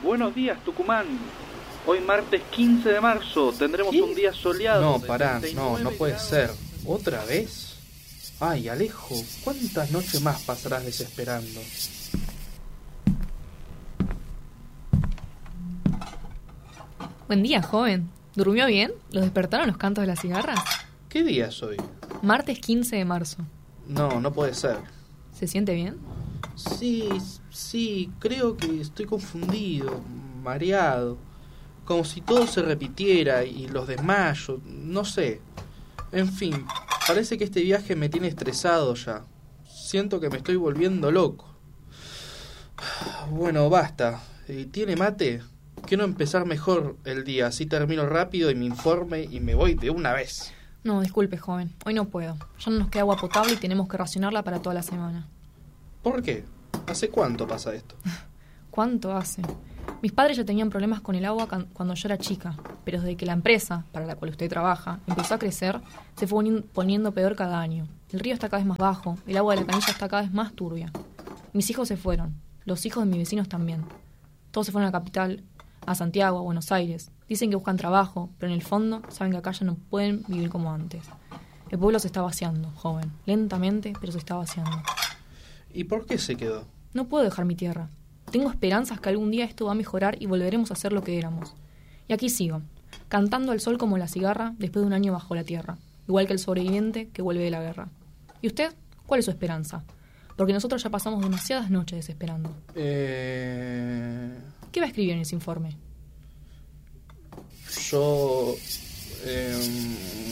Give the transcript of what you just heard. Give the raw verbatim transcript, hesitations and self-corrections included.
Buenos días, Tucumán. Hoy martes quince de marzo tendremos ¿Qué? un día soleado. No, de pará, treinta y no, nueve no puede grados. ser. ¿Otra vez? Ay, Alejo, ¿cuántas noches más pasarás desesperando? Buen día, joven. ¿Durmió bien? ¿Los despertaron los cantos de las cigarras? ¿Qué día es hoy? Martes quince de marzo. No, no puede ser. ¿Se siente bien? Sí, sí, creo que estoy confundido, mareado. Como si todo se repitiera y los desmayos, no sé. En fin, parece que este viaje me tiene estresado ya. Siento que me estoy volviendo loco. Bueno, basta. Eh, ¿Tiene mate? Quiero empezar mejor el día, así termino rápido y me informe y me voy de una vez. No, disculpe, joven. Hoy no puedo. Ya no nos queda agua potable y tenemos que racionarla para toda la semana. ¿Por qué? ¿Hace cuánto pasa esto? ¿Cuánto hace? Mis padres ya tenían problemas con el agua can- cuando yo era chica, pero desde que la empresa, para la cual usted trabaja, empezó a crecer, se fue poni- poniendo peor cada año. El río está cada vez más bajo, el agua de la canilla está cada vez más turbia. Mis hijos se fueron, los hijos de mis vecinos también. Todos se fueron a la capital, a Santiago, a Buenos Aires. Dicen que buscan trabajo, pero en el fondo saben que acá ya no pueden vivir como antes. El pueblo se está vaciando, joven, lentamente, pero se está vaciando. ¿Y por qué se quedó? No puedo dejar mi tierra. Tengo esperanzas que algún día esto va a mejorar y volveremos a ser lo que éramos. Y aquí sigo, cantando al sol como la cigarra después de un año bajo la tierra, igual que el sobreviviente que vuelve de la guerra. ¿Y usted? ¿Cuál es su esperanza? Porque nosotros ya pasamos demasiadas noches desesperando. Eh... ¿Qué va a escribir en ese informe? Yo... Eh...